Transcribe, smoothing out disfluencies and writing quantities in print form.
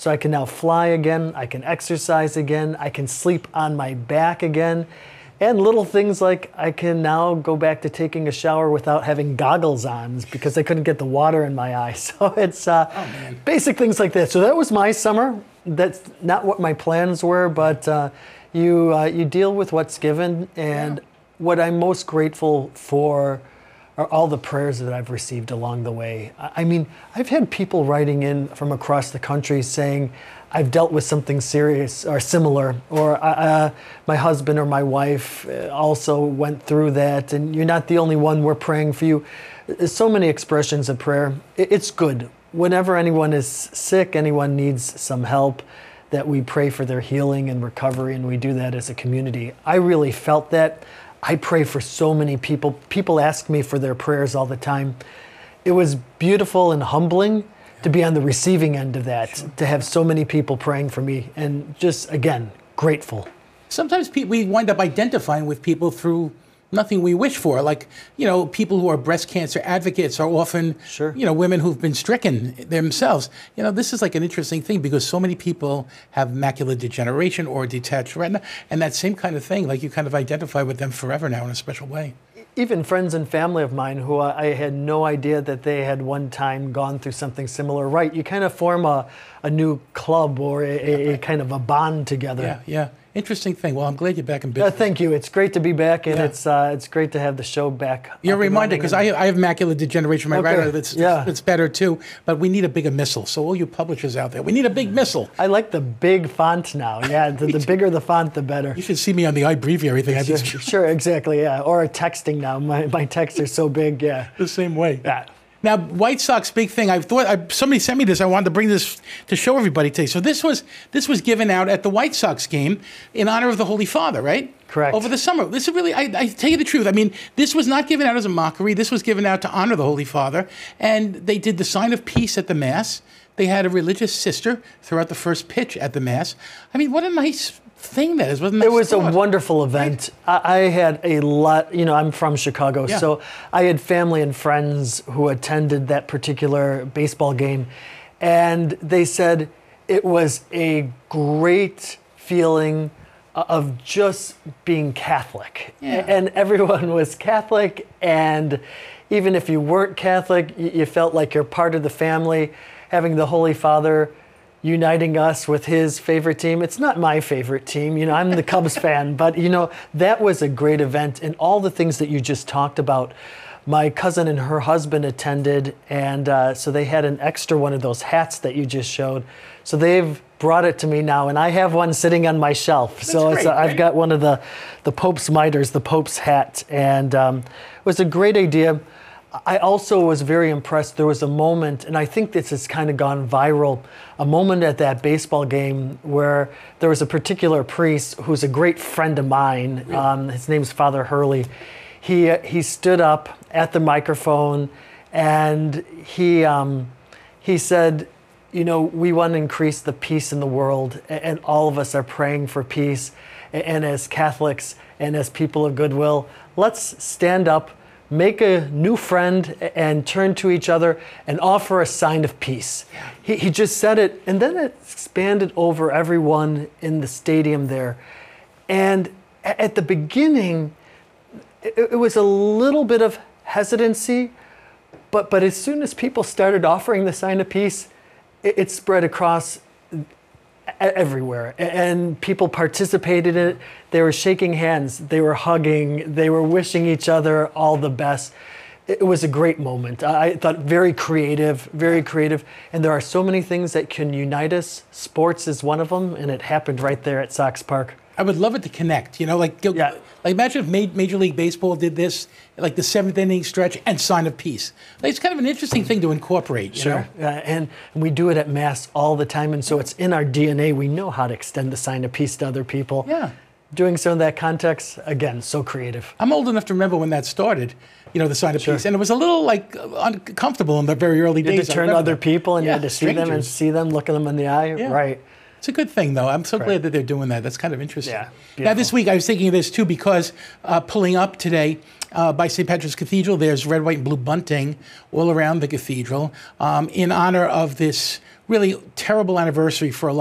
so I can now fly again, I can exercise again, I can sleep on my back again. And little things like I can now go back to taking a shower without having goggles on because I couldn't get the water in my eyes. So it's basic things like that. So that was my summer. That's not what my plans were, but you deal with what's given. And what I'm most grateful for are all the prayers that I've received along the way. I mean, I've had people writing in from across the country saying, I've dealt with something serious or similar, or my husband or my wife also went through that, and you're not the only one, we're praying for you. There's so many expressions of prayer. It's good. Whenever anyone is sick, anyone needs some help, that we pray for their healing and recovery, and we do that as a community. I really felt that. I pray for so many people. People ask me for their prayers all the time. It was beautiful and humbling to be on the receiving end of that, to have so many people praying for me, and just, again, grateful. Sometimes we wind up identifying with people through nothing we wish for. Like, people who are breast cancer advocates are often, women who've been stricken themselves. This is like an interesting thing because so many people have macular degeneration or detached retina, and that same kind of thing, like you kind of identify with them forever now in a special way. Even friends and family of mine who I had no idea that they had one time gone through something similar. Right, you kind of form a new club or a kind of a bond together. Yeah. Interesting thing. Well, I'm glad you're back in business. Thank you. It's great to be back, and it's great to have the show back. You're reminded, because I have macular degeneration. My retina, it's better too, but we need a bigger missile. So all you publishers out there, we need a big missile. I like the big font now. Yeah, the bigger the font, the better. You should see me on the iBreviary thing. Sure, exactly, yeah. Or texting now. My texts are so big, yeah. The same way. Yeah. Now, White Sox, big thing. Somebody sent me this. I wanted to bring this to show everybody today. So this was given out at the White Sox game in honor of the Holy Father, right? Correct. Over the summer. This is really, I tell you the truth. I mean, this was not given out as a mockery. This was given out to honor the Holy Father. And they did the sign of peace at the Mass. They had a religious sister throughout the first pitch at the Mass. I mean, what a nice thing that is. It was a wonderful event. Right? I had a lot, I'm from Chicago, so I had family and friends who attended that particular baseball game, and they said it was a great feeling of just being Catholic. And everyone was Catholic, and even if you weren't Catholic, you felt like you're part of the family, having the Holy Father uniting us with his favorite team. It's not my favorite team. I'm the Cubs fan, but that was a great event. And all the things that you just talked about, my cousin and her husband attended, and so they had an extra one of those hats that you just showed. So they've brought it to me now, and I have one sitting on my shelf. That's great, I've got one of the Pope's mitres, the Pope's hat, and it was a great idea. I also was very impressed. There was a moment, and I think this has kind of gone viral, a moment at that baseball game where there was a particular priest who's a great friend of mine. Really? His name's Father Hurley. He stood up at the microphone, and he said, we want to increase the peace in the world, and all of us are praying for peace. And as Catholics and as people of goodwill, let's stand up, make a new friend, and turn to each other and offer a sign of peace. He just said it, and then it expanded over everyone in the stadium there. And at the beginning, it was a little bit of hesitancy, but as soon as people started offering the sign of peace, it spread across everywhere, and people participated in it. They were shaking hands, they were hugging, they were wishing each other all the best. It was a great moment. I thought very creative, and there are so many things that can unite us. Sports is one of them, and it happened right there at Sox Park. I would love it to connect, like imagine if Major League Baseball did this, like the 7th inning stretch and sign of peace. It's kind of an interesting thing to incorporate, you know? And we do it at Mass all the time, and so it's in our DNA. We know how to extend the sign of peace to other people. Yeah. Doing so in that context, again, so creative. I'm old enough to remember when that started, the sign of peace, and it was a little uncomfortable in the very early days. You had to turn to other people, and you had to strangers. see them, look at them in the eye. Yeah. Right. It's a good thing, though. I'm so glad that they're doing that. That's kind of interesting. Yeah, now, this week, I was thinking of this, too, because pulling up today by St. Patrick's Cathedral, there's red, white, and blue bunting all around the cathedral in honor of this really terrible anniversary for a lot